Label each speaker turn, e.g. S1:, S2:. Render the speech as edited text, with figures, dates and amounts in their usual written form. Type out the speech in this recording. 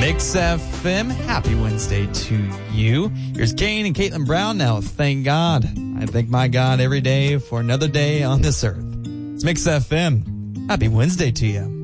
S1: Mix FM. Happy Wednesday to you. Here's Kane and Caitlin Brown now. Thank God. I thank my God every day for another day on this earth. It's Mix FM. Happy Wednesday to you.